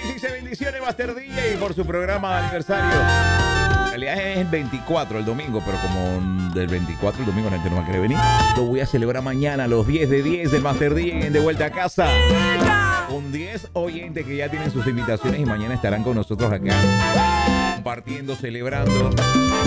dice bendiciones, Master DJ, por su programa de aniversario. En realidad es el 24, el domingo, pero como del 24 el domingo la gente no va a querer venir. Lo voy a celebrar mañana a los 10 de 10 del Master DJ en De Vuelta a Casa. Con 10 oyentes que ya tienen sus invitaciones y mañana estarán con nosotros acá compartiendo, celebrando.